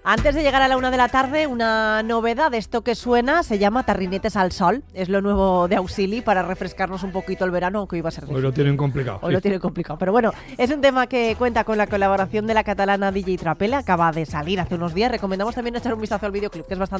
Antes de llegar a la 1 de la tarde, una novedad, esto que suena se llama Tarrinetes al Sol. Es lo nuevo de Auxili para refrescarnos un poquito el verano, aunque iba a ser difícil. Hoy lo tienen complicado. Hoy lo tienen complicado. Pero bueno, es un tema que cuenta con la colaboración de la catalana DJ Trapela. Acaba de salir hace unos días. Recomendamos también echar un vistazo al videoclip, que es bastante